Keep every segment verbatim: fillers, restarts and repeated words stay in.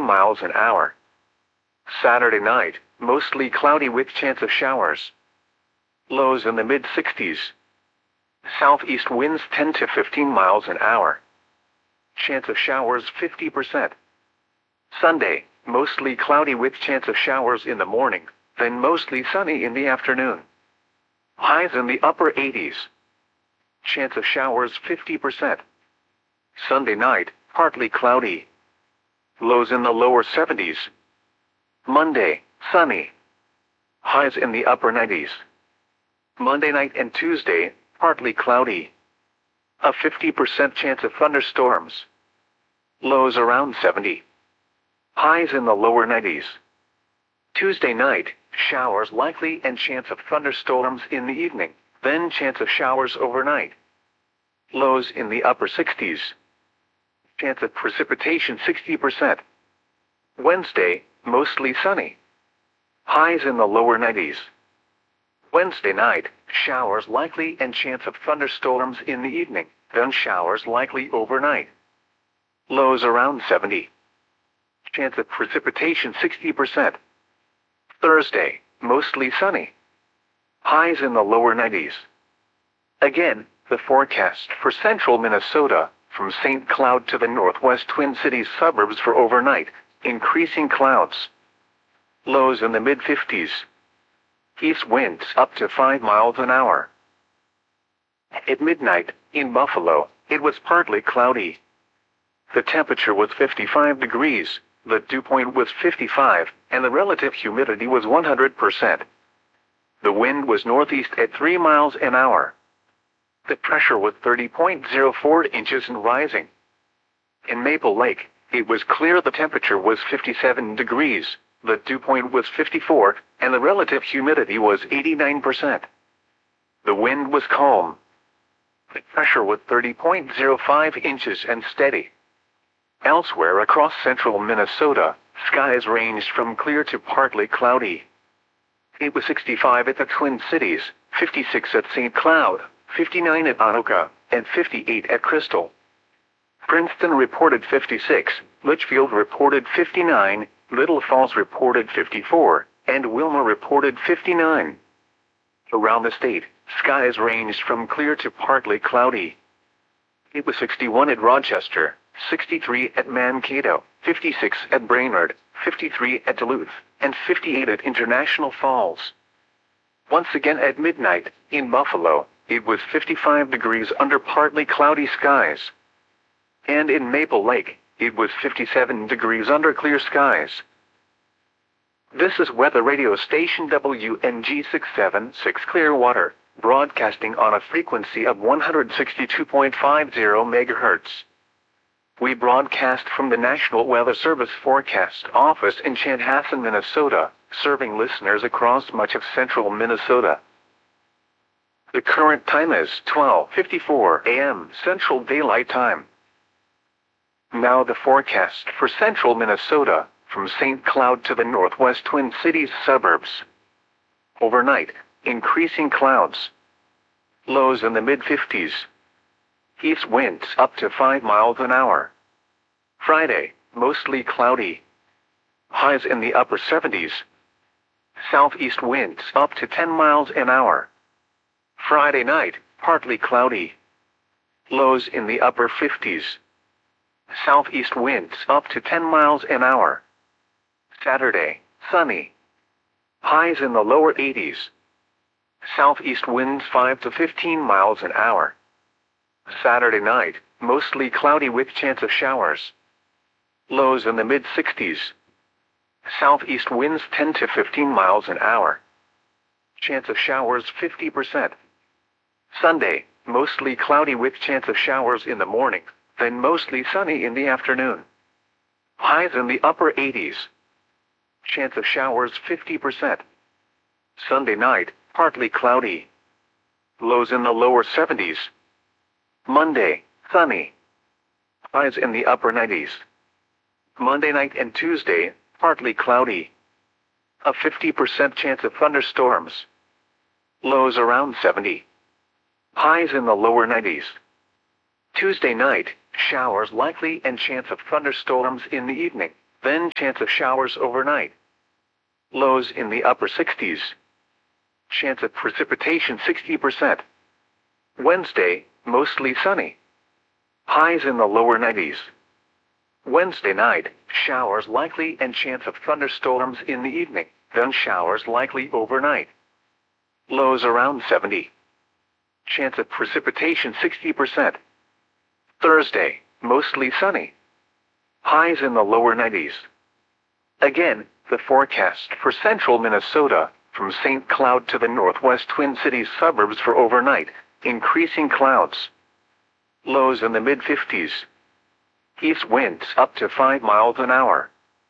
miles an hour. Saturday night, mostly cloudy with chance of showers. Lows in the mid sixties. Southeast winds ten to fifteen miles an hour. Chance of showers fifty percent. Sunday, mostly cloudy with chance of showers in the morning, then mostly sunny in the afternoon. Highs in the upper eighties. Chance of showers fifty percent. Sunday night, partly cloudy. Lows in the lower seventies. Monday, sunny. Highs in the upper nineties. Monday night and Tuesday, partly cloudy. A fifty percent chance of thunderstorms. Lows around seventy. Highs in the lower nineties. Tuesday night, showers likely and chance of thunderstorms in the evening, then chance of showers overnight. Lows in the upper sixties. Chance of precipitation sixty percent. Wednesday, mostly sunny. Highs in the lower nineties. Wednesday night, showers likely and chance of thunderstorms in the evening, then showers likely overnight. Lows around seventy. Chance of precipitation sixty percent. Thursday, mostly sunny. Highs in the lower nineties. Again, the forecast for central Minnesota, from Saint Cloud to the northwest Twin Cities suburbs for overnight, increasing clouds. Lows in the mid fifties. East winds up to five miles an hour. At midnight, in Buffalo, it was partly cloudy. The temperature was fifty-five degrees, the dew point was fifty-five, and the relative humidity was one hundred percent. The wind was northeast at three miles an hour. The pressure was thirty point zero four inches and rising. In Maple Lake, it was clear the temperature was fifty-seven degrees, the dew point was fifty-four, and the relative humidity was eighty-nine percent. The wind was calm. The pressure was thirty point zero five inches and steady. Elsewhere across central Minnesota, skies ranged from clear to partly cloudy. It was sixty-five at the Twin Cities, fifty-six at Saint Cloud, fifty-nine at Anoka, and fifty-eight at Crystal. Princeton reported fifty-six, Litchfield reported fifty-nine, Little Falls reported fifty-four, and Wilma reported fifty-nine. Around the state, skies ranged from clear to partly cloudy. It was sixty-one at Rochester, sixty-three at Mankato, fifty-six at Brainerd, fifty-three at Duluth, and fifty-eight at International Falls. Once again at midnight, in Buffalo, it was fifty-five degrees under partly cloudy skies. And in Maple Lake, it was fifty-seven degrees under clear skies. This is weather radio station W N G six seven six Clearwater, broadcasting on a frequency of one hundred sixty-two point five zero megahertz. We broadcast from the National Weather Service Forecast Office in Chanhassen, Minnesota, serving listeners across much of central Minnesota. The current time is twelve fifty-four a m Central Daylight Time. Now the forecast for central Minnesota, from Saint Cloud to the northwest Twin Cities suburbs. Overnight, increasing clouds. Lows in the mid fifties. East winds up to five miles an hour. Friday, mostly cloudy. Highs in the upper seventies. Southeast winds up to ten miles an hour. Friday night, partly cloudy. Lows in the upper fifties. Southeast winds up to ten miles an hour. Saturday, sunny. Highs in the lower eighties. Southeast winds five to fifteen miles an hour. Saturday night, mostly cloudy with chance of showers. Lows in the mid sixties. Southeast winds ten to fifteen miles an hour. Chance of showers fifty percent. Sunday, mostly cloudy with chance of showers in the morning, then mostly sunny in the afternoon. Highs in the upper eighties. Chance of showers fifty percent. Sunday night, partly cloudy. Lows in the lower seventies. Monday, sunny. Highs in the upper nineties. Monday night and Tuesday, partly cloudy. A fifty percent chance of thunderstorms. Lows around seventy. Highs in the lower nineties. Tuesday night, showers likely and chance of thunderstorms in the evening, then chance of showers overnight. Lows in the upper sixties. Chance of precipitation sixty percent. Wednesday, mostly sunny. Highs in the lower nineties. Wednesday night, showers likely and chance of thunderstorms in the evening, then showers likely overnight. Lows around seventy. Chance of precipitation sixty percent. Thursday, mostly sunny. Highs in the lower nineties. Again, the forecast for central Minnesota, from Saint Cloud to the northwest Twin Cities suburbs for overnight, increasing clouds. Lows in the mid fifties. East winds up to five miles an hour.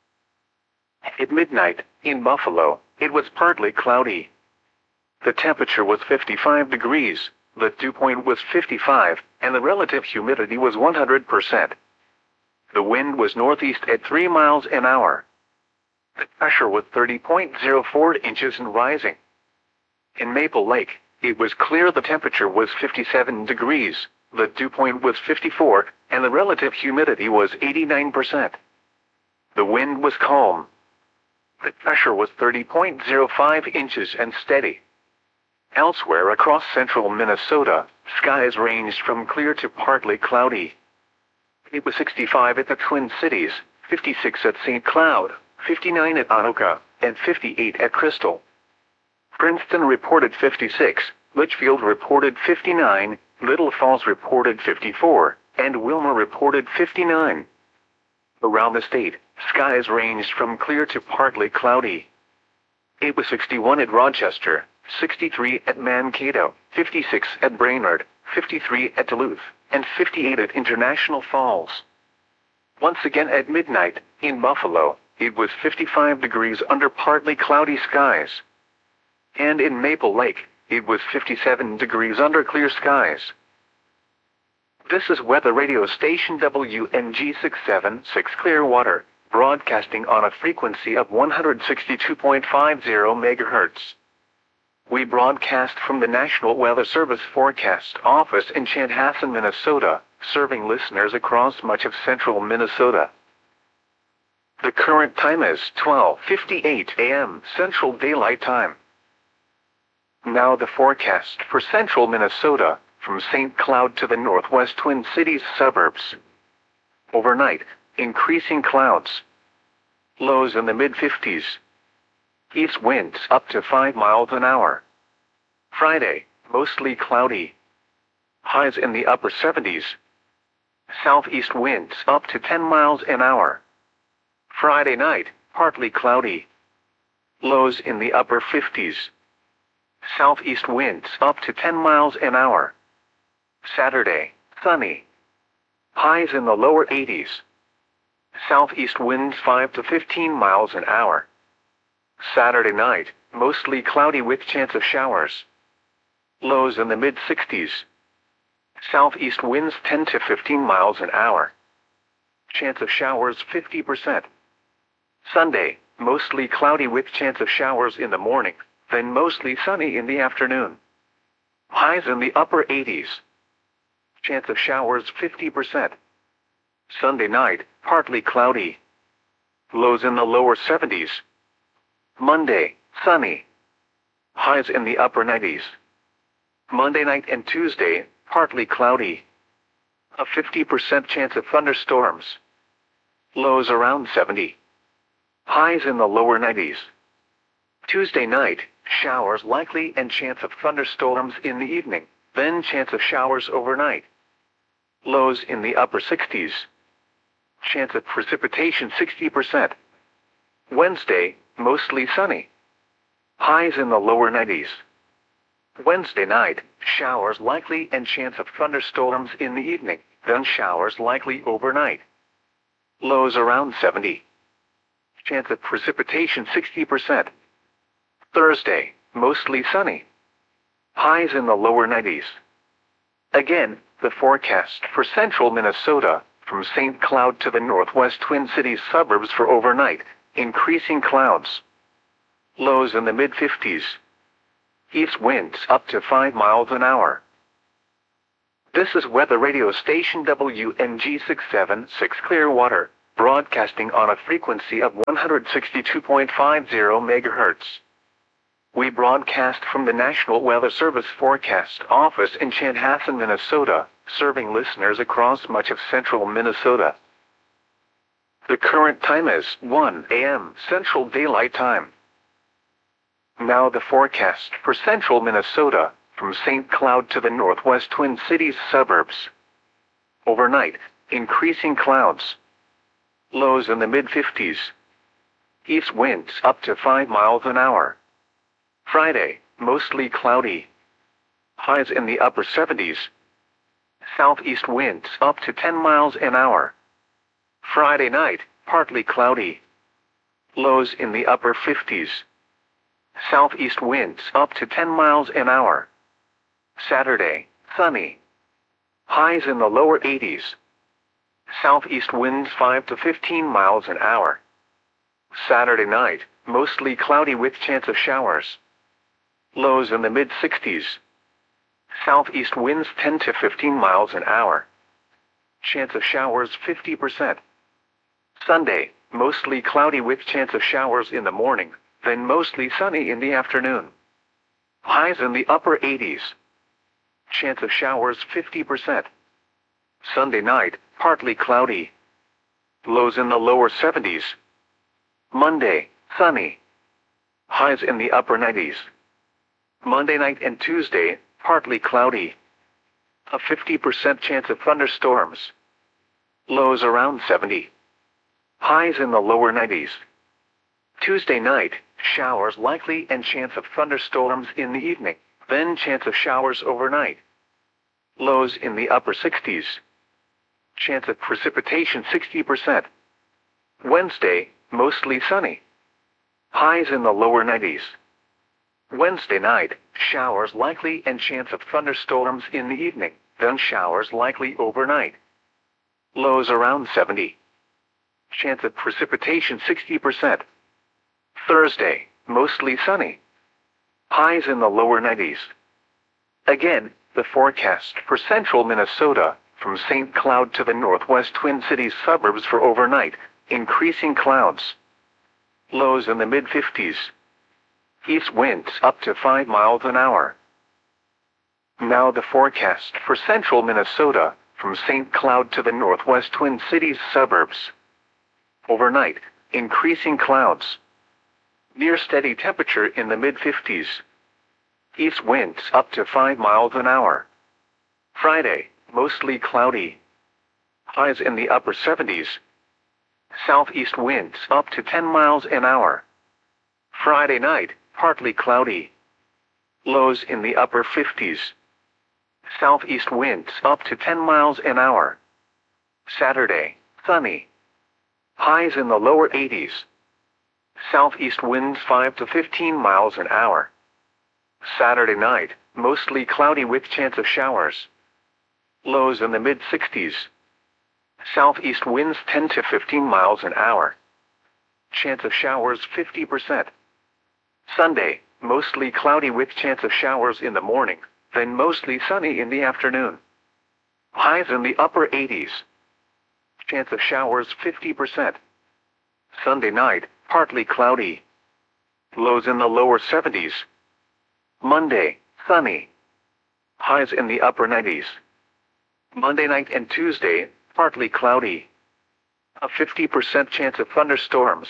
At midnight, in Buffalo, it was partly cloudy. The temperature was fifty-five degrees, the dew point was fifty-five, and the relative humidity was one hundred percent. The wind was northeast at three miles an hour. The pressure was thirty point zero four inches and rising. In Maple Lake, it was clear. The temperature was fifty-seven degrees, the dew point was fifty-four, and the relative humidity was eighty-nine percent. The wind was calm. The pressure was thirty point zero five inches and steady. Elsewhere across central Minnesota, skies ranged from clear to partly cloudy. It was sixty-five at the Twin Cities, fifty-six at Saint Cloud, fifty-nine at Anoka, and fifty-eight at Crystal. Princeton reported fifty-six, Litchfield reported fifty-nine, Little Falls reported fifty-four, and Wilmer reported fifty-nine. Around the state, skies ranged from clear to partly cloudy. It was sixty-one at Rochester, sixty-three at Mankato, fifty-six at Brainerd, fifty-three at Duluth, and fifty-eight at International Falls. Once again at midnight, in Buffalo, it was fifty-five degrees under partly cloudy skies. And in Maple Lake, it was fifty-seven degrees under clear skies. This is weather radio station W N G six seventy-six Clearwater, broadcasting on a frequency of one hundred sixty-two point five zero megahertz. We broadcast from the National Weather Service Forecast Office in Chanhassen, Minnesota, serving listeners across much of central Minnesota. The current time is twelve fifty-eight a m Central Daylight Time. Now the forecast for central Minnesota, from Saint Cloud to the northwest Twin Cities suburbs. Overnight, increasing clouds. Lows in the mid fifties. East winds up to five miles an hour. Friday, mostly cloudy. Highs in the upper seventies. Southeast winds up to ten miles an hour. Friday night, partly cloudy. Lows in the upper fifties. Southeast winds up to ten miles an hour. Saturday, sunny. Highs in the lower eighties. Southeast winds five to fifteen miles an hour. Saturday night, mostly cloudy with chance of showers. Lows in the mid sixties. Southeast winds ten to fifteen miles an hour. Chance of showers fifty percent. Sunday, mostly cloudy with chance of showers in the morning, then mostly sunny in the afternoon. Highs in the upper eighties. Chance of showers fifty percent. Sunday night, partly cloudy. Lows in the lower seventies. Monday, sunny. Highs in the upper nineties. Monday night and Tuesday, partly cloudy. A fifty percent chance of thunderstorms. Lows around seventy. Highs in the lower nineties. Tuesday night, showers likely and chance of thunderstorms in the evening, then chance of showers overnight. Lows in the upper sixties. Chance of precipitation sixty percent. Wednesday, mostly sunny. Highs in the lower nineties. Wednesday night, showers likely and chance of thunderstorms in the evening, then showers likely overnight. Lows around seventy. Chance of precipitation sixty percent. Thursday, mostly sunny. Highs in the lower nineties. Again, the forecast for central Minnesota, from Saint Cloud to the northwest Twin Cities suburbs for overnight, increasing clouds. Lows in the mid fifties. East winds up to five miles an hour. This is weather radio station W N G six seventy-six Clearwater, broadcasting on a frequency of one hundred sixty-two point five zero megahertz. We broadcast from the National Weather Service Forecast Office in Chanhassen, Minnesota, serving listeners across much of central Minnesota. The current time is one A M Central Daylight Time. Now the forecast for central Minnesota, from Saint Cloud to the northwest Twin Cities suburbs. Overnight, increasing clouds. Lows in the mid fifties. East winds up to five miles an hour. Friday, mostly cloudy. Highs in the upper seventies. Southeast winds up to ten miles an hour. Friday night, partly cloudy. Lows in the upper fifties. Southeast winds up to ten miles an hour. Saturday, sunny. Highs in the lower eighties. Southeast winds five to fifteen miles an hour. Saturday night, mostly cloudy with chance of showers. Lows in the mid sixties. Southeast winds ten to fifteen miles an hour. Chance of showers fifty percent. Sunday, mostly cloudy with chance of showers in the morning, then mostly sunny in the afternoon. Highs in the upper eighties. Chance of showers fifty percent. Sunday night, partly cloudy. Lows in the lower seventies. Monday, sunny. Highs in the upper nineties. Monday night and Tuesday, partly cloudy. A fifty percent chance of thunderstorms. Lows around seventy. Highs in the lower nineties. Tuesday night, showers likely and chance of thunderstorms in the evening, then chance of showers overnight. Lows in the upper sixties. Chance of precipitation sixty percent. Wednesday, mostly sunny. Highs in the lower nineties. Wednesday night, showers likely and chance of thunderstorms in the evening, then showers likely overnight. Lows around seventy. Chance of precipitation sixty percent. Thursday, mostly sunny. Highs in the lower nineties. Again, the forecast for central Minnesota, from Saint Cloud to the northwest Twin Cities suburbs for overnight, increasing clouds. Lows in the mid fifties. East winds up to five miles an hour. Now the forecast for central Minnesota, from Saint Cloud to the northwest Twin Cities suburbs. Overnight, increasing clouds. Near steady temperature in the mid fifties. East winds up to five miles an hour. Friday, mostly cloudy. Highs in the upper seventies. Southeast winds up to ten miles an hour. Friday night, partly cloudy. Lows in the upper fifties. Southeast winds up to ten miles an hour. Saturday, sunny. Highs in the lower eighties. Southeast winds five to fifteen miles an hour. Saturday night, mostly cloudy with chance of showers. Lows in the mid sixties. Southeast winds ten to fifteen miles an hour. Chance of showers fifty percent. Sunday, mostly cloudy with chance of showers in the morning, then mostly sunny in the afternoon. Highs in the upper eighties. Chance of showers fifty percent. Sunday night, partly cloudy. Lows in the lower seventies. Monday, sunny. Highs in the upper nineties. Monday night and Tuesday, partly cloudy. A fifty percent chance of thunderstorms.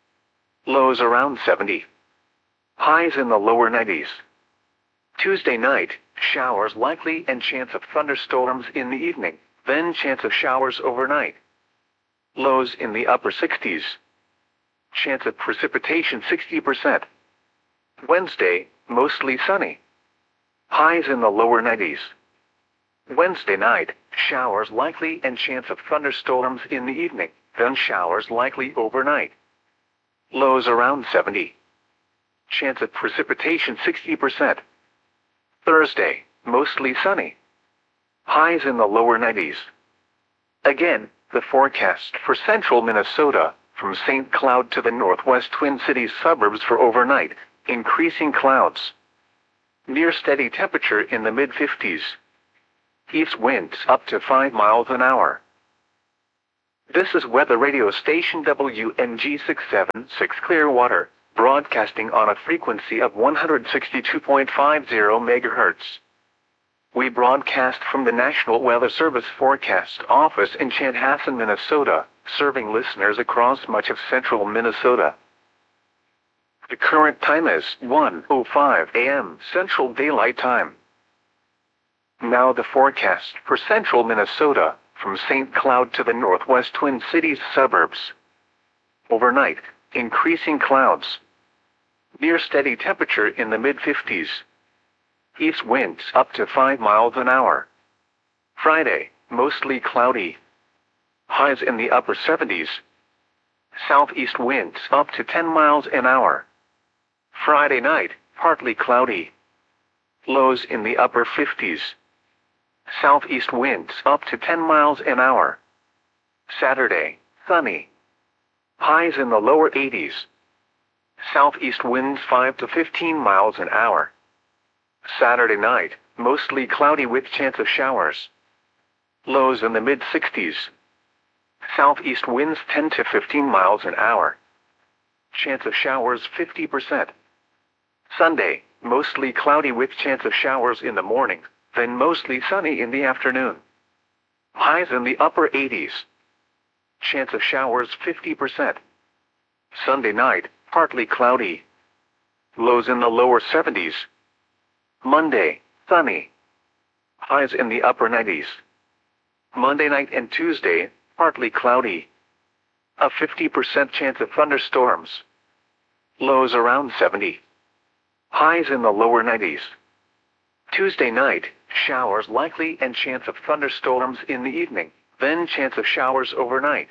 Lows around seventy. Highs in the lower nineties. Tuesday night, showers likely and chance of thunderstorms in the evening, then chance of showers overnight. Lows in the upper sixties. Chance of precipitation sixty percent. Wednesday, mostly sunny. Highs in the lower nineties. Wednesday night, showers likely and chance of thunderstorms in the evening, then showers likely overnight. Lows around seventy. Chance of precipitation sixty percent. Thursday, mostly sunny. Highs in the lower nineties. Again, the forecast for central Minnesota, from Saint Cloud to the northwest Twin Cities suburbs for overnight, increasing clouds. Near steady temperature in the mid fifties. East winds up to five miles an hour. This is weather radio station W N G six seven six Clearwater, broadcasting on a frequency of one hundred sixty-two point five zero megahertz. We broadcast from the National Weather Service Forecast Office in Chanhassen, Minnesota, serving listeners across much of central Minnesota. The current time is one oh five a m Central Daylight Time. Now the forecast for central Minnesota, from Saint Cloud to the northwest Twin Cities suburbs. Overnight, increasing clouds. Near steady temperature in the mid fifties. East winds up to five miles an hour. Friday, mostly cloudy. Highs in the upper seventies. Southeast winds up to ten miles an hour. Friday night, partly cloudy. Lows in the upper fifties. Southeast winds up to ten miles an hour. Saturday, sunny. Highs in the lower eighties. Southeast winds five to fifteen miles an hour. Saturday night, mostly cloudy with chance of showers. Lows in the mid sixties. Southeast winds ten to fifteen miles an hour. Chance of showers fifty percent. Sunday, mostly cloudy with chance of showers in the morning, then mostly sunny in the afternoon. Highs in the upper eighties. Chance of showers fifty percent. Sunday night, partly cloudy. Lows in the lower seventies. Monday, sunny. Highs in the upper nineties. Monday night and Tuesday, partly cloudy. A fifty percent chance of thunderstorms. Lows around seventy. Highs in the lower nineties. Tuesday night, showers likely and chance of thunderstorms in the evening, then chance of showers overnight.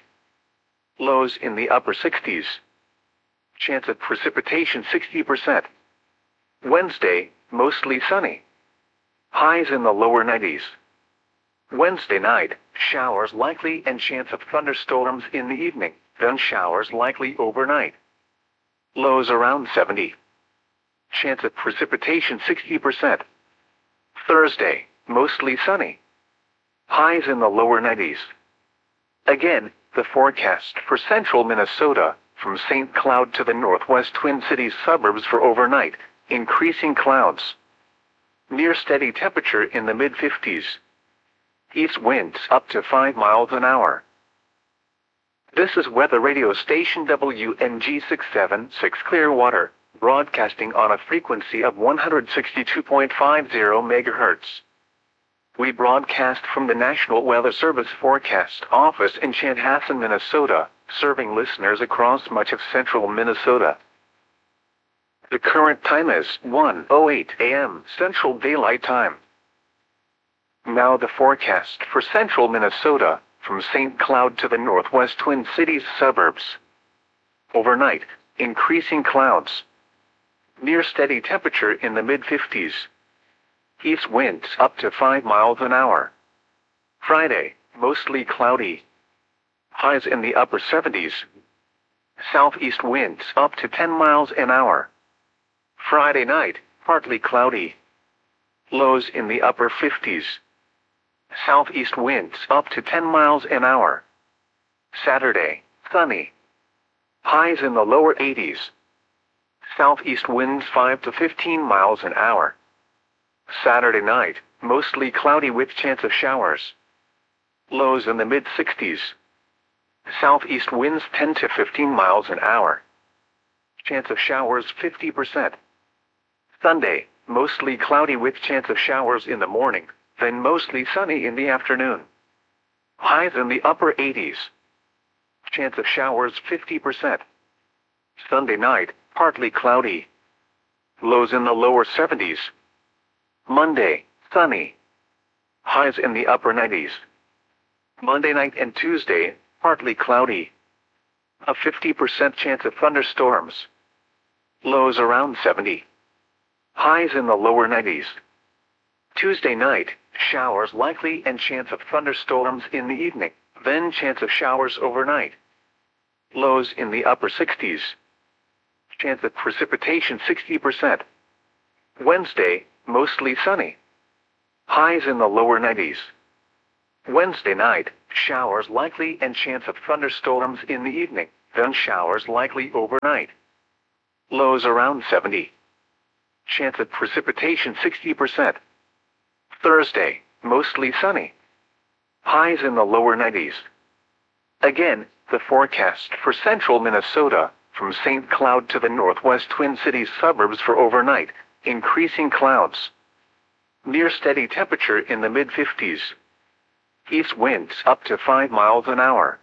Lows in the upper sixties. Chance of precipitation sixty percent. Wednesday, mostly sunny. Highs in the lower nineties. Wednesday night, showers likely and chance of thunderstorms in the evening, then showers likely overnight. Lows around seventy. Chance of precipitation sixty percent. Thursday, mostly sunny. Highs in the lower nineties. Again, the forecast for central Minnesota, from Saint Cloud to the northwest Twin Cities suburbs for overnight, increasing clouds. Near steady temperature in the mid fifties. East winds up to five miles an hour. This is weather radio station W N G six seven six Clearwater, broadcasting on a frequency of one hundred sixty-two point five zero megahertz. We broadcast from the National Weather Service Forecast Office in Chanhassen, Minnesota, serving listeners across much of central Minnesota. The current time is one oh eight a m Central Daylight Time. Now the forecast for central Minnesota, from Saint Cloud to the northwest Twin Cities suburbs. Overnight, increasing clouds. Near steady temperature in the mid fifties. East winds up to five miles an hour. Friday, mostly cloudy. Highs in the upper seventies. Southeast winds up to ten miles an hour. Friday night, partly cloudy. Lows in the upper fifties. Southeast winds up to ten miles an hour. Saturday, sunny. Highs in the lower eighties. Southeast winds five to fifteen miles an hour. Saturday night, mostly cloudy with chance of showers. Lows in the mid sixties. Southeast winds ten to fifteen miles an hour. Chance of showers fifty percent. Sunday, mostly cloudy with chance of showers in the morning, then mostly sunny in the afternoon. Highs in the upper eighties. Chance of showers fifty percent. Sunday night, partly cloudy. Lows in the lower seventies. Monday, sunny. Highs in the upper nineties. Monday night and Tuesday, partly cloudy. A fifty percent chance of thunderstorms. Lows around seventy. Highs in the lower nineties. Tuesday night, showers likely and chance of thunderstorms in the evening, then chance of showers overnight. Lows in the upper sixties. Chance of precipitation sixty percent. Wednesday, mostly sunny. Highs in the lower nineties. Wednesday night, showers likely and chance of thunderstorms in the evening, then showers likely overnight. Lows around seventy. Chance of precipitation sixty percent. Thursday, mostly sunny. Highs in the lower nineties. Again, the forecast for central Minnesota, from Saint Cloud to the northwest Twin Cities suburbs for overnight, increasing clouds. Near steady temperature in the mid fifties. East winds up to five miles an hour.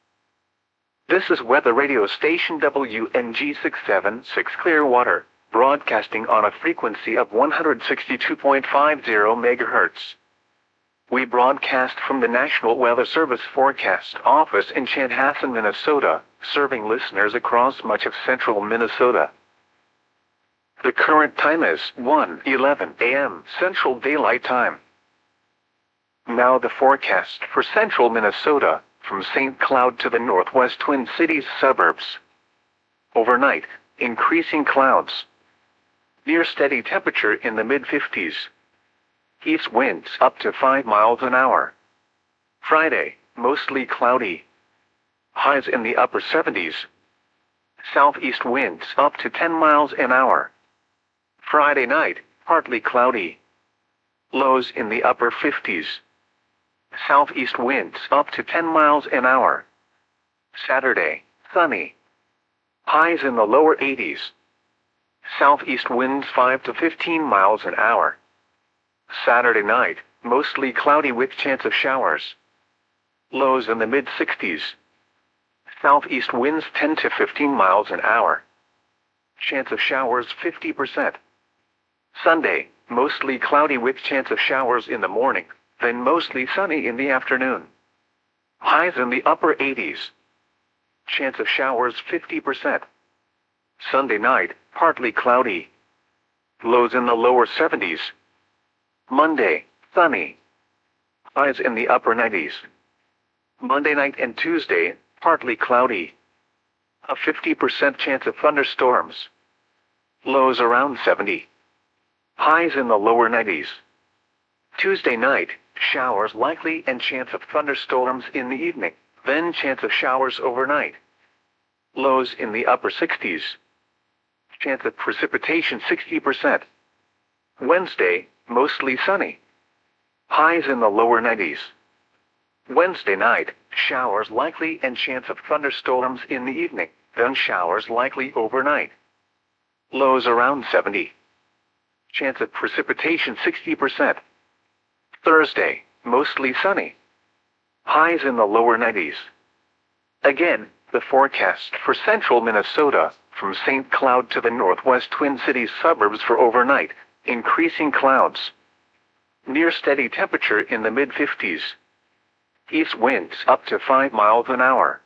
This is weather radio station W N G six seven six Clearwater, broadcasting on a frequency of one hundred sixty-two point five zero megahertz. We broadcast from the National Weather Service Forecast Office in Chanhassen, Minnesota, serving listeners across much of central Minnesota. The current time is one eleven a m Central Daylight Time. Now the forecast for central Minnesota, from Saint Cloud to the northwest Twin Cities suburbs. Overnight, increasing clouds. Near steady temperature in the mid fifties. East winds up to five miles an hour. Friday, mostly cloudy. Highs in the upper seventies. Southeast winds up to ten miles an hour. Friday night, partly cloudy. Lows in the upper fifties. Southeast winds up to ten miles an hour. Saturday, sunny. Highs in the lower eighties. Southeast winds five to fifteen miles an hour. Saturday night, mostly cloudy with chance of showers. Lows in the mid sixties. Southeast winds ten to fifteen miles an hour. Chance of showers fifty percent. Sunday, mostly cloudy with chance of showers in the morning, then mostly sunny in the afternoon. Highs in the upper eighties. Chance of showers fifty percent. Sunday night, partly cloudy. Lows in the lower seventies. Monday, sunny. Highs in the upper nineties. Monday night and Tuesday, partly cloudy. A fifty percent chance of thunderstorms. Lows around seventy. Highs in the lower nineties. Tuesday night, showers likely and chance of thunderstorms in the evening, then chance of showers overnight. Lows in the upper sixties. Chance of precipitation sixty percent. Wednesday, mostly sunny. Highs in the lower nineties. Wednesday night, showers likely and chance of thunderstorms in the evening, then showers likely overnight. Lows around seventy. Chance of precipitation sixty percent. Thursday, mostly sunny. Highs in the lower nineties. Again, the forecast for central Minnesota, from Saint Cloud to the northwest Twin Cities suburbs for overnight, increasing clouds. Near steady temperature in the mid fifties. East winds up to five miles an hour.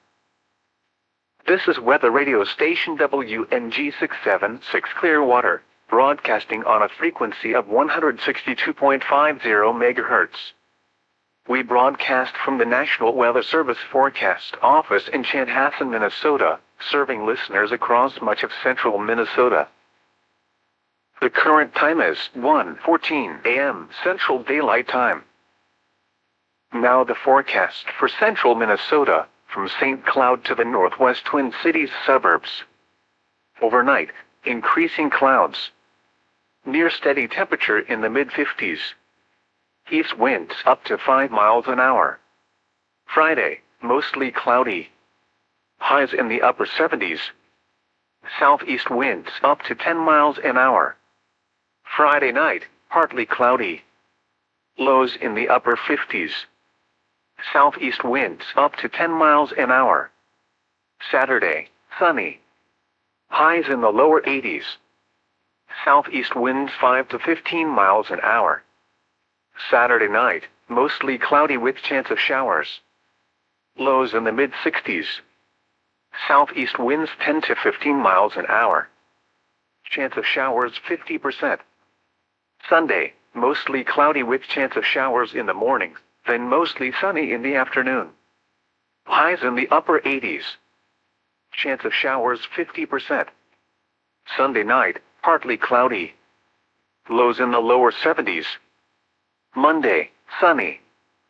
This is weather radio station W N G six seven six Clearwater, broadcasting on a frequency of one hundred sixty-two point five zero megahertz. We broadcast from the National Weather Service Forecast Office in Chanhassen, Minnesota, serving listeners across much of central Minnesota. The current time is one fourteen a m Central Daylight Time. Now the forecast for central Minnesota, from Saint Cloud to the northwest Twin Cities suburbs. Overnight, increasing clouds. Near steady temperature in the mid fifties. East winds up to five miles an hour. Friday, mostly cloudy. Highs in the upper seventies. Southeast winds up to ten miles an hour. Friday night, partly cloudy. Lows in the upper fifties. Southeast winds up to ten miles an hour. Saturday, sunny. Highs in the lower eighties. Southeast winds five to fifteen miles an hour. Saturday night, mostly cloudy with chance of showers. Lows in the mid sixties. Southeast winds ten to fifteen miles an hour. Chance of showers fifty percent. Sunday, mostly cloudy with chance of showers in the morning, then mostly sunny in the afternoon. Highs in the upper eighties. Chance of showers fifty percent. Sunday night, partly cloudy. Lows in the lower seventies. Monday, sunny.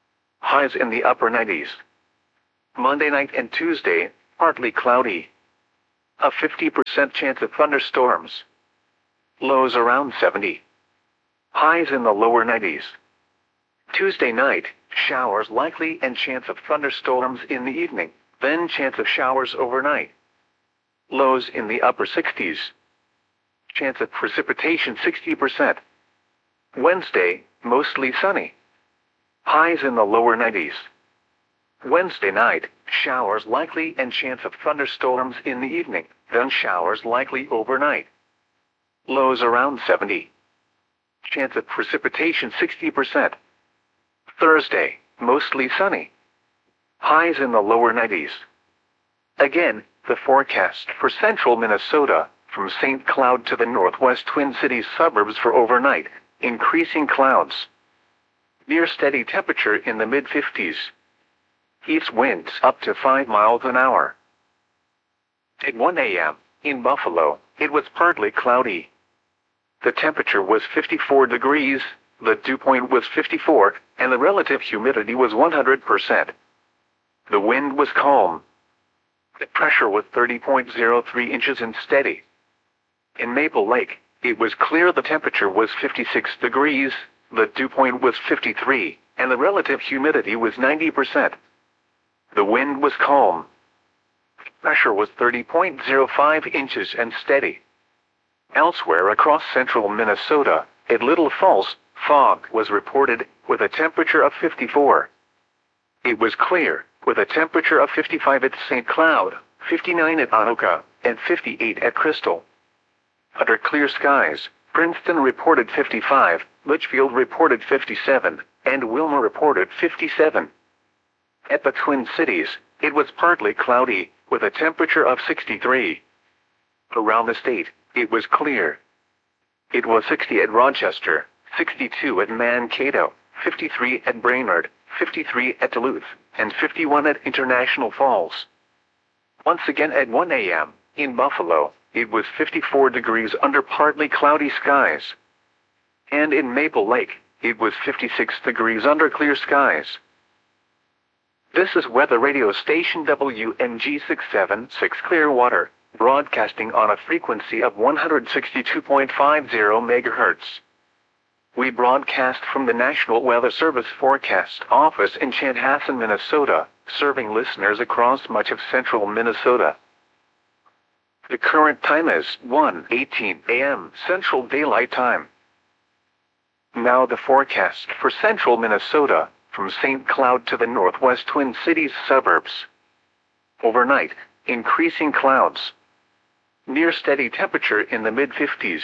Highs in the upper nineties. Monday night and Tuesday, partly cloudy. A fifty percent chance of thunderstorms. Lows around seventy. Highs in the lower nineties. Tuesday night, showers likely and chance of thunderstorms in the evening, then chance of showers overnight. Lows in the upper sixties. Chance of precipitation sixty percent. Wednesday, mostly sunny. Highs in the lower nineties. Wednesday night, showers likely and chance of thunderstorms in the evening, then showers likely overnight. Lows around seventy. Chance of precipitation sixty percent. Thursday, mostly sunny. Highs in the lower nineties. Again, the forecast for central Minnesota, from Saint Cloud to the northwest Twin Cities suburbs for overnight, increasing clouds. Near steady temperature in the mid fifties. East winds up to five miles an hour. At one A M, in Buffalo, it was partly cloudy. The temperature was fifty-four degrees, the dew point was fifty-four, and the relative humidity was one hundred percent. The wind was calm. The pressure was thirty point zero three inches and steady. In Maple Lake, it was clear the temperature was fifty-six degrees, the dew point was fifty-three, and the relative humidity was ninety percent. The wind was calm. The pressure was thirty point zero five inches and steady. Elsewhere across central Minnesota, at Little Falls, fog was reported, with a temperature of fifty-four. It was clear, with a temperature of fifty-five at Saint Cloud, fifty-nine at Anoka, and fifty-eight at Crystal. Under clear skies, Princeton reported fifty-five, Litchfield reported fifty-seven, and Wilmer reported fifty-seven. At the Twin Cities, it was partly cloudy, with a temperature of sixty-three. Around the state, it was clear. It was sixty at Rochester, sixty-two at Mankato, fifty-three at Brainerd, fifty-three at Duluth, and fifty-one at International Falls. Once again at one A M, in Buffalo, it was fifty-four degrees under partly cloudy skies. And in Maple Lake, it was fifty-six degrees under clear skies. This is weather radio station W N G six seven six Clearwater, broadcasting on a frequency of one hundred sixty-two point five zero megahertz. We broadcast from the National Weather Service Forecast Office in Chanhassen, Minnesota, serving listeners across much of central Minnesota. The current time is one eighteen A M Central Daylight Time. Now the forecast for central Minnesota, from Saint Cloud to the northwest Twin Cities suburbs. Overnight, increasing clouds. Near steady temperature in the mid fifties.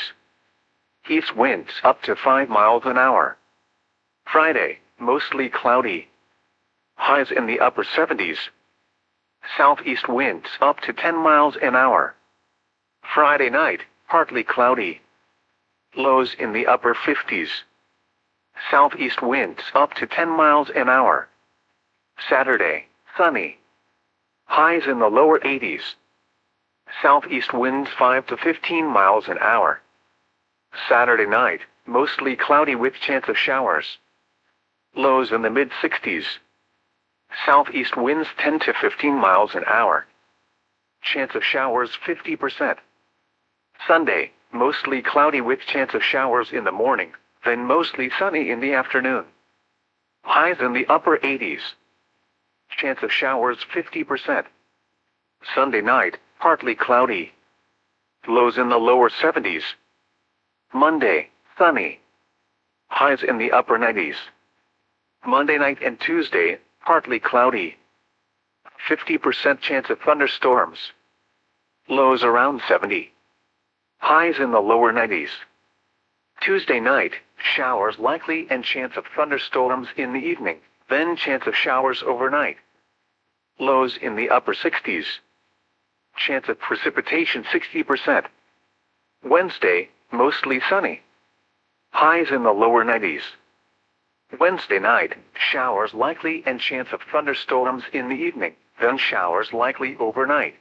East winds up to five miles an hour. Friday, mostly cloudy. Highs in the upper seventies. Southeast winds up to ten miles an hour. Friday night, partly cloudy. Lows in the upper fifties. Southeast winds up to ten miles an hour. Saturday, sunny. Highs in the lower eighties. Southeast winds five to fifteen miles an hour. Saturday night, mostly cloudy with chance of showers. Lows in the mid sixties. Southeast winds ten to fifteen miles an hour. Chance of showers fifty percent. Sunday, mostly cloudy with chance of showers in the morning, then mostly sunny in the afternoon. Highs in the upper eighties. Chance of showers fifty percent. Sunday night, partly cloudy. Lows in the lower seventies. Monday, sunny. Highs in the upper nineties. Monday night and Tuesday, partly cloudy. fifty percent chance of thunderstorms. Lows around seventy. Highs in the lower nineties. Tuesday night, showers likely and chance of thunderstorms in the evening, then chance of showers overnight. Lows in the upper sixties. Chance of precipitation sixty percent. Wednesday, mostly sunny. Highs in the lower nineties. Wednesday night, showers likely and chance of thunderstorms in the evening, then showers likely overnight.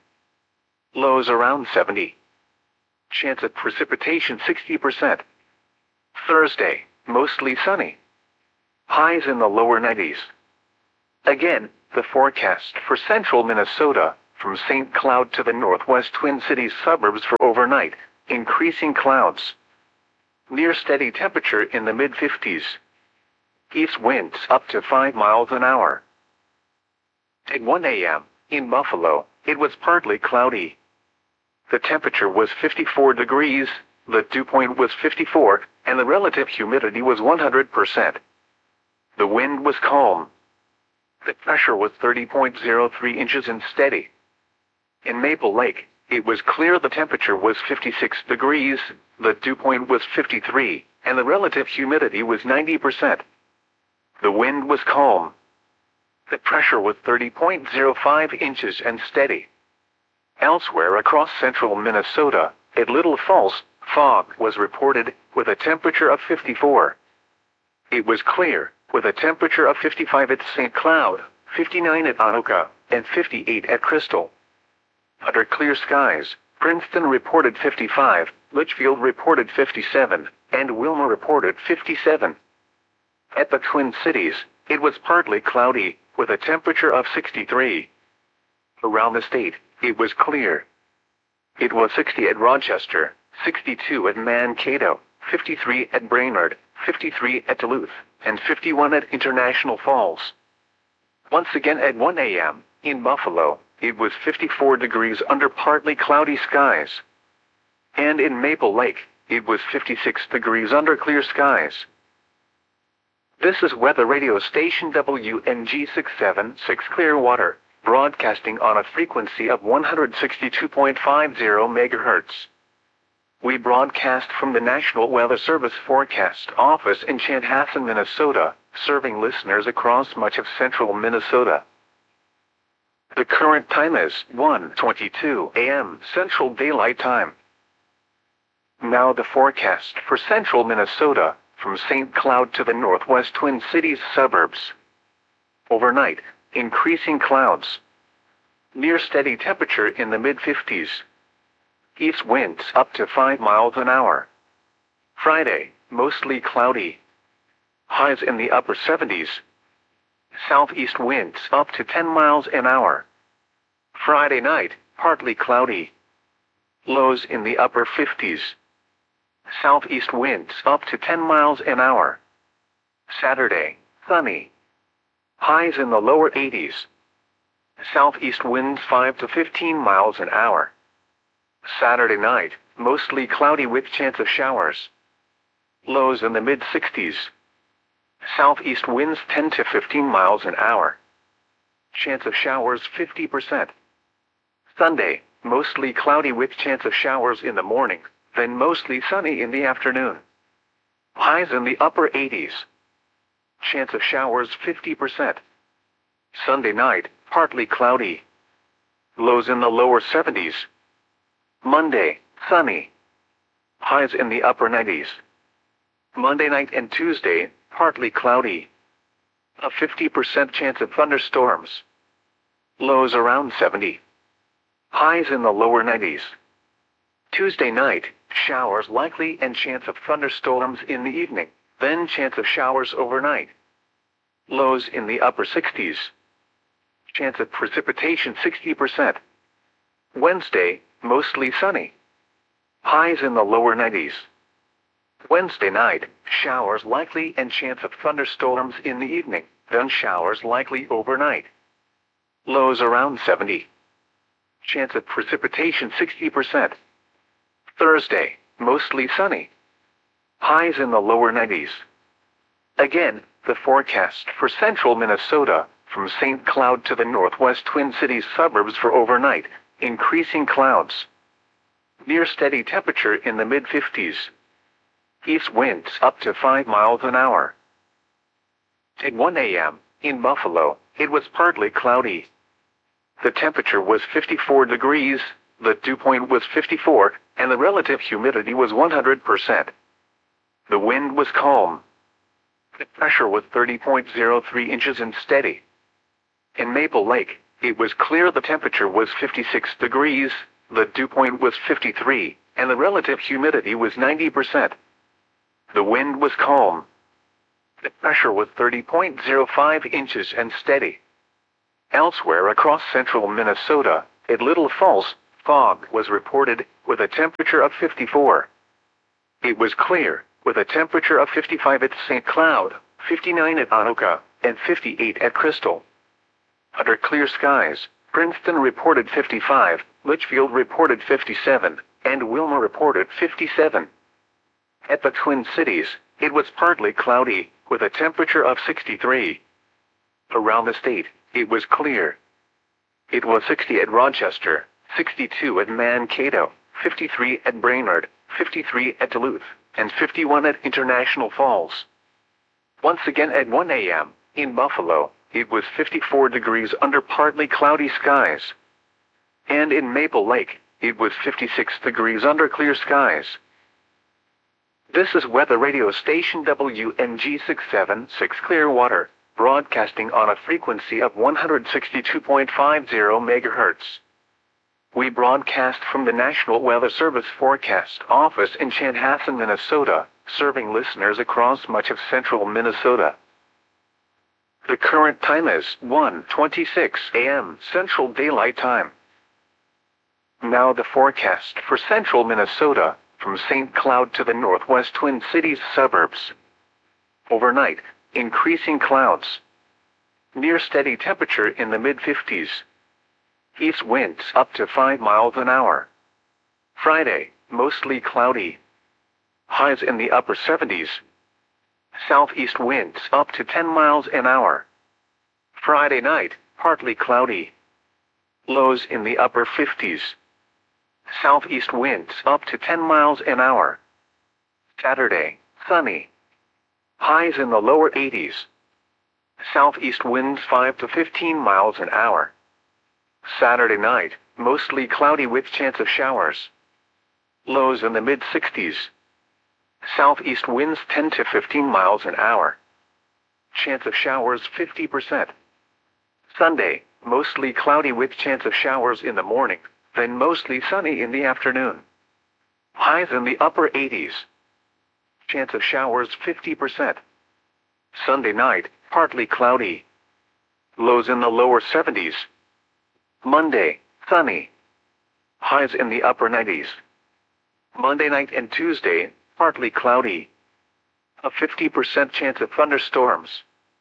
Lows around seventy. Chance of precipitation sixty percent. Thursday, mostly sunny. Highs in the lower nineties. Again, the forecast for central Minnesota, from Saint Cloud to the northwest Twin Cities suburbs for overnight, increasing clouds. Near steady temperature in the mid fifties. East winds up to five miles an hour. At one A M, in Buffalo, it was partly cloudy. The temperature was fifty-four degrees, the dew point was fifty-four, and the relative humidity was one hundred percent. The wind was calm. The pressure was thirty point zero three inches and steady. In Maple Lake, it was clear. The temperature was fifty-six degrees, the dew point was fifty-three, and the relative humidity was ninety percent. The wind was calm. The pressure was thirty point zero five inches and steady. Elsewhere across central Minnesota, at Little Falls, fog was reported, with a temperature of fifty-four. It was clear, with a temperature of fifty-five at Saint Cloud, fifty-nine at Anoka, and fifty-eight at Crystal. Under clear skies, Princeton reported fifty-five, Litchfield reported fifty-seven, and Wilma reported fifty-seven. At the Twin Cities, it was partly cloudy, with a temperature of sixty-three. Around the state, it was clear. It was sixty at Rochester, sixty-two at Mankato, fifty-three at Brainerd, fifty-three at Duluth, and fifty-one at International Falls. Once again at one A M, in Buffalo, it was fifty-four degrees under partly cloudy skies. And in Maple Lake, it was fifty-six degrees under clear skies. This is weather radio station W N G six seven six Clearwater, broadcasting on a frequency of one hundred sixty-two point five zero megahertz. We broadcast from the National Weather Service Forecast Office in Chanhassen, Minnesota, serving listeners across much of central Minnesota. The current time is one twenty-two A M Central Daylight Time. Now the forecast for central Minnesota, from Saint Cloud to the northwest Twin Cities suburbs. Overnight, increasing clouds. Near steady temperature in the mid fifties. East winds up to five miles an hour. Friday, mostly cloudy. Highs in the upper seventies. Southeast winds up to ten miles an hour. Friday night, partly cloudy. Lows in the upper fifties. Southeast winds up to ten miles an hour. Saturday, sunny. Highs in the lower eighties. Southeast winds five to fifteen miles an hour. Saturday night, mostly cloudy with chance of showers. Lows in the mid sixties. Southeast winds ten to fifteen miles an hour. Chance of showers fifty percent. Sunday, mostly cloudy with chance of showers in the morning, then mostly sunny in the afternoon. Highs in the upper eighties. Chance of showers fifty percent. Sunday night, partly cloudy. Lows in the lower seventies. Monday, sunny. Highs in the upper nineties. Monday night and Tuesday, partly cloudy. A fifty percent chance of thunderstorms. Lows around seventy. Highs in the lower nineties. Tuesday night, showers likely and chance of thunderstorms in the evening, then chance of showers overnight. Lows in the upper sixties. Chance of precipitation sixty percent. Wednesday, mostly sunny. Highs in the lower nineties. Wednesday night, showers likely and chance of thunderstorms in the evening, then showers likely overnight. Lows around seventy. Chance of precipitation sixty percent. Thursday, mostly sunny. Highs in the lower nineties. Again, the forecast for central Minnesota, from Saint Cloud to the northwest Twin Cities suburbs for overnight, increasing clouds. Near steady temperature in the mid fifties. East winds up to five miles an hour. At one A M, in Buffalo, it was partly cloudy. The temperature was fifty-four degrees, the dew point was fifty-four, and the relative humidity was one hundred percent. The wind was calm. The pressure was thirty point zero three inches and steady. In Maple Lake, it was clear. The temperature was fifty-six degrees, the dew point was fifty-three, and the relative humidity was ninety percent. The wind was calm. The pressure was thirty point zero five inches and steady. Elsewhere across central Minnesota, at Little Falls, fog was reported, with a temperature of fifty-four. It was clear, with a temperature of fifty-five at Saint Cloud, fifty-nine at Anoka, and fifty-eight at Crystal. Under clear skies, Princeton reported fifty-five, Litchfield reported fifty-seven, and Wilma reported fifty-seven. At the Twin Cities, it was partly cloudy, with a temperature of sixty-three. Around the state, it was clear. It was sixty at Rochester, sixty-two at Mankato, fifty-three at Brainerd, fifty-three at Duluth, and fifty-one at International Falls. Once again at one A M, in Buffalo, it was fifty-four degrees under partly cloudy skies. And in Maple Lake, it was fifty-six degrees under clear skies. This is weather radio station W N G six seventy-six Clearwater, broadcasting on a frequency of one hundred sixty-two point five zero megahertz. We broadcast from the National Weather Service Forecast Office in Chanhassen, Minnesota, serving listeners across much of central Minnesota. The current time is one twenty-six A M Central Daylight Time. Now the forecast for central Minnesota, from Saint Cloud to the northwest Twin Cities suburbs. Overnight, increasing clouds. Near steady temperature in the mid fifties. East winds up to five miles an hour. Friday, mostly cloudy. Highs in the upper seventies. Southeast winds up to ten miles an hour. Friday night, partly cloudy. Lows in the upper fifties. Southeast winds up to ten miles an hour. Saturday, sunny. Highs in the lower eighties. Southeast winds five to fifteen miles an hour. Saturday night, mostly cloudy with chance of showers. Lows in the mid sixties. Southeast winds ten to fifteen miles an hour. Chance of showers fifty percent. Sunday, mostly cloudy with chance of showers in the morning, then mostly sunny in the afternoon. Highs in the upper eighties. Chance of showers fifty percent. Sunday night, partly cloudy. Lows in the lower seventies. Monday, sunny. Highs in the upper nineties. Monday night and Tuesday, partly cloudy. A fifty percent chance of thunderstorms.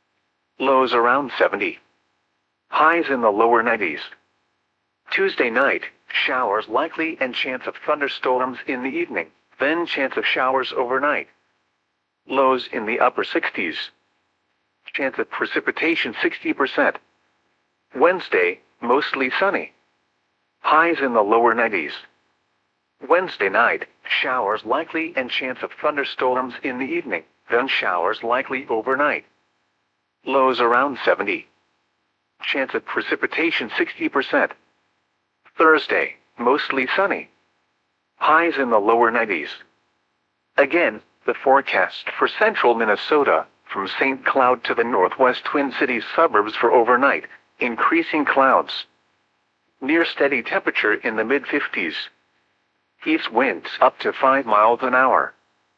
Lows around seventy. Highs in the lower nineties. Tuesday night, showers likely and chance of thunderstorms in the evening, then chance of showers overnight. Lows in the upper sixties. Chance of precipitation sixty percent. Wednesday, mostly sunny. Highs in the lower nineties. Wednesday night, showers likely and chance of thunderstorms in the evening, then showers likely overnight. Lows around seventy. Chance of precipitation sixty percent. Thursday, mostly sunny. Highs in the lower nineties. Again, the forecast for central Minnesota, from Saint Cloud to the northwest Twin Cities suburbs for overnight, increasing clouds. Near steady temperature in the mid fifties. East winds up to five miles an hour.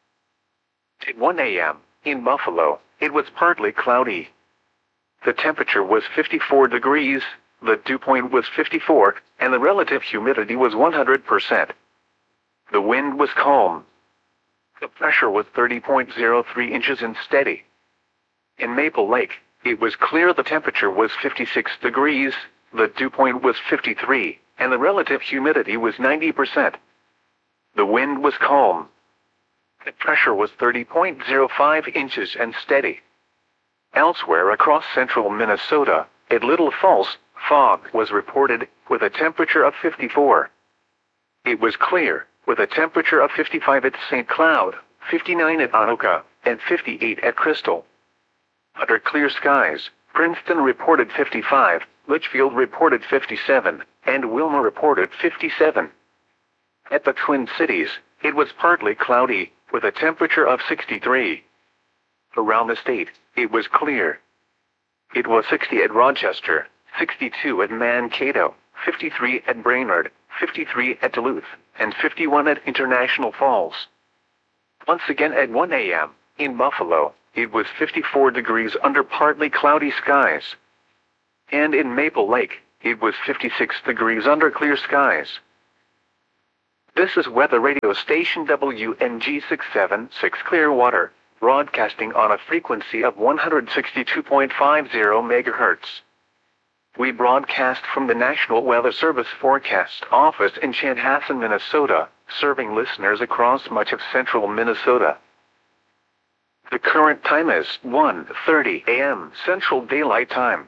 At one A M, in Buffalo, it was partly cloudy. The temperature was fifty-four degrees, the dew point was fifty-four, and the relative humidity was one hundred percent. The wind was calm. The pressure was thirty point zero three inches and steady. In Maple Lake, it was clear the temperature was fifty-six degrees, the dew point was fifty-three, and the relative humidity was ninety percent. The wind was calm. The pressure was thirty point zero five inches and steady. Elsewhere across central Minnesota, at Little Falls, fog was reported, with a temperature of fifty-four. It was clear, with a temperature of fifty-five at Saint Cloud, fifty-nine at Anoka, and fifty-eight at Crystal. Under clear skies, Princeton reported fifty-five, Litchfield reported fifty-seven, and Wilma reported fifty-seven. At the Twin Cities, it was partly cloudy, with a temperature of sixty-three. Around the state, it was clear. It was sixty at Rochester, sixty-two at Mankato, fifty-three at Brainerd, fifty-three at Duluth, and fifty-one at International Falls. Once again at one A M, in Buffalo, it was fifty-four degrees under partly cloudy skies. And in Maple Lake, it was fifty-six degrees under clear skies. This is weather radio station W N G six seven six Clearwater, broadcasting on a frequency of one hundred sixty-two point five zero megahertz. We broadcast from the National Weather Service Forecast Office in Chanhassen, Minnesota, serving listeners across much of central Minnesota. The current time is one thirty a m Central Daylight Time.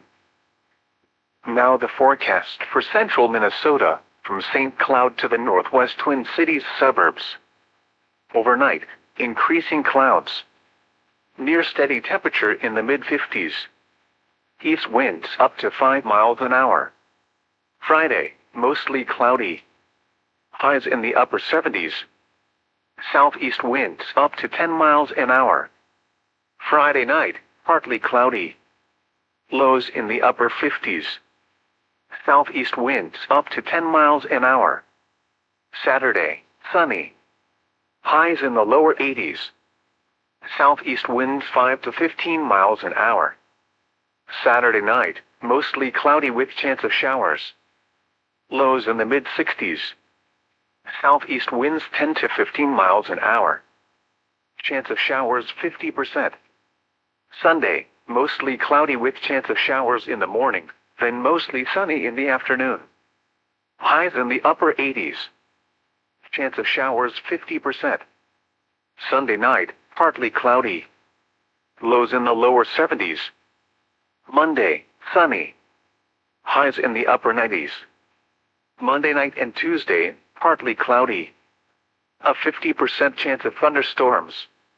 Now the forecast for central Minnesota, from Saint Cloud to the northwest Twin Cities suburbs. Overnight, increasing clouds. Near steady temperature in the mid fifties. East winds up to five miles an hour. Friday, mostly cloudy. Highs in the upper seventies. Southeast winds up to ten miles an hour. Friday night, partly cloudy. Lows in the upper fifties. Southeast winds up to ten miles an hour. Saturday, sunny. Highs in the lower eighties. Southeast winds five to fifteen miles an hour. Saturday night, mostly cloudy with chance of showers. Lows in the mid sixties. Southeast winds ten to fifteen miles an hour. Chance of showers fifty percent. Sunday, mostly cloudy with chance of showers in the morning, then mostly sunny in the afternoon. Highs in the upper eighties. Chance of showers fifty percent. Sunday night, partly cloudy. Lows in the lower seventies. Monday, sunny. Highs in the upper nineties. Monday night and Tuesday, partly cloudy. A fifty percent chance of thunderstorms.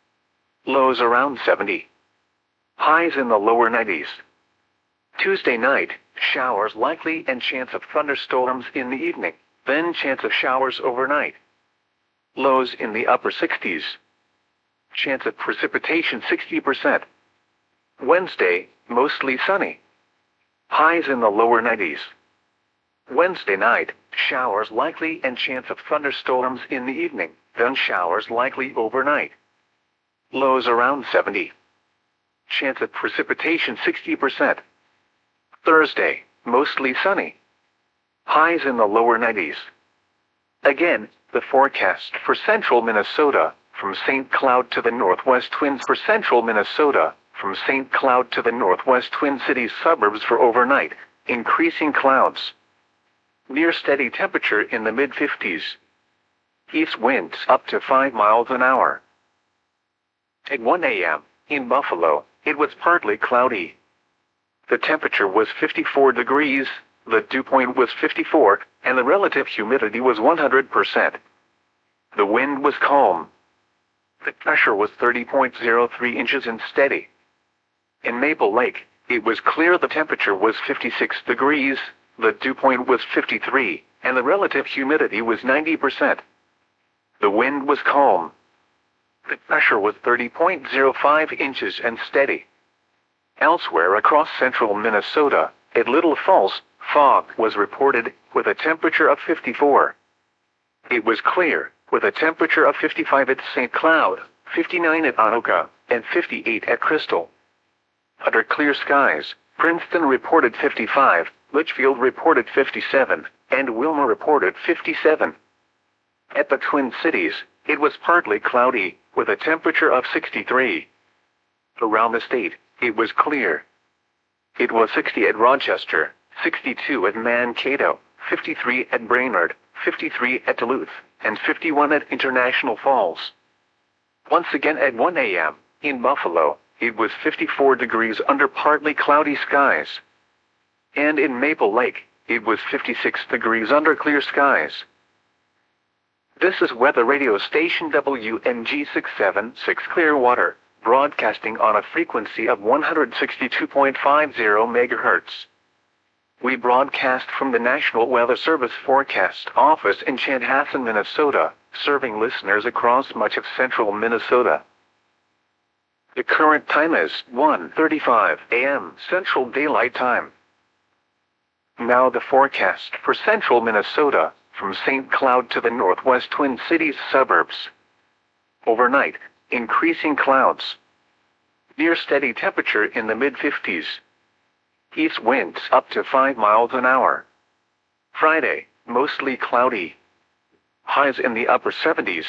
Lows around seventy. Highs in the lower nineties. Tuesday night, showers likely and chance of thunderstorms in the evening, then chance of showers overnight. Lows in the upper sixties. Chance of precipitation sixty percent. Wednesday, mostly sunny. Highs in the lower nineties. Wednesday night, showers likely and chance of thunderstorms in the evening, then showers likely overnight. Lows around seventy. Chance of precipitation sixty percent. Thursday, mostly sunny. Highs in the lower nineties. Again, the forecast for central Minnesota, from Saint Cloud to the northwest Twins for central Minnesota, from Saint Cloud to the northwest Twin Cities suburbs for overnight, increasing clouds. Near steady temperature in the mid fifties. East winds up to five miles an hour. At one a m, in Buffalo, it was partly cloudy. The temperature was fifty-four degrees, the dew point was fifty-four, and the relative humidity was one hundred percent. The wind was calm. The pressure was thirty point zero three inches and steady. In Maple Lake, it was clear the temperature was fifty-six degrees, the dew point was fifty-three, and the relative humidity was ninety percent. The wind was calm. The pressure was thirty point zero five inches and steady. Elsewhere across central Minnesota, at Little Falls, fog was reported, with a temperature of fifty-four. It was clear, with a temperature of fifty-five at Saint Cloud, fifty-nine at Anoka, and fifty-eight at Crystal. Under clear skies, Princeton reported fifty-five, Litchfield reported fifty-seven, and Wilmer reported fifty-seven. At the Twin Cities, it was partly cloudy, with a temperature of sixty-three. Around the state, it was clear. It was sixty at Rochester, sixty-two at Mankato, fifty-three at Brainerd, fifty-three at Duluth, and fifty-one at International Falls. Once again at one a m, in Buffalo, it was fifty-four degrees under partly cloudy skies. And in Maple Lake, it was fifty-six degrees under clear skies. This is weather radio station W N G six seven six Clearwater, broadcasting on a frequency of one hundred sixty-two point five zero megahertz. We broadcast from the National Weather Service Forecast Office in Chanhassen, Minnesota, serving listeners across much of central Minnesota. The current time is one thirty-five a m Central Daylight Time. Now the forecast for central Minnesota, from Saint Cloud to the northwest Twin Cities suburbs. Overnight, increasing clouds. Near steady temperature in the mid fifties. East winds up to five miles an hour. Friday, mostly cloudy. Highs in the upper seventies.